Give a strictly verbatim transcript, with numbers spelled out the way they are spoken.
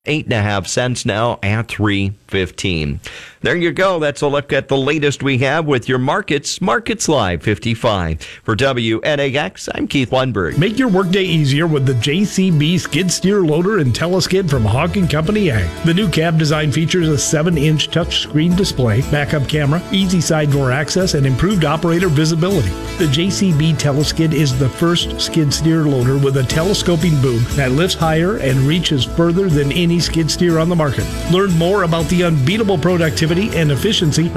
Eight and a half cents now at three fifteen. There you go. That's a look at the latest we have with your markets. Markets Live fifty-five. For W N A X, I'm Keith Lundberg. Make your workday easier with the J C B skid steer loader and teleskid from Hawk and Company Ag. The new cab design features a seven inch touchscreen display, backup camera, easy side door access, and improved operator visibility. The J C B teleskid is the first skid steer loader with a telescoping boom that lifts higher and reaches further than any skid steer on the market. Learn more about the unbeatable productivity and efficiency